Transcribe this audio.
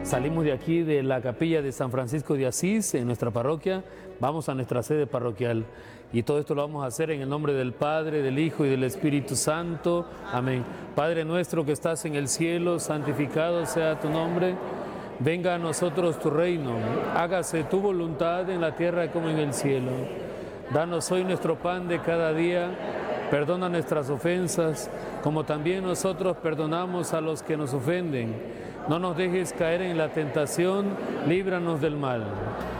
Salimos de aquí, de la capilla de San Francisco de Asís, en nuestra parroquia, vamos a nuestra sede parroquial. Y todo esto lo vamos a hacer en el nombre del Padre, del Hijo y del Espíritu Santo. Amén. Padre nuestro que estás en el cielo, santificado sea tu nombre. Venga a nosotros tu reino. Hágase tu voluntad en la tierra como en el cielo. Danos hoy nuestro pan de cada día. Perdona nuestras ofensas, como también nosotros perdonamos a los que nos ofenden. No nos dejes caer en la tentación, líbranos del mal.